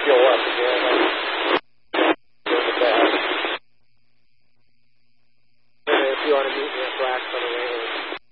fuel up again. If you want to meet me at Blacks on the way.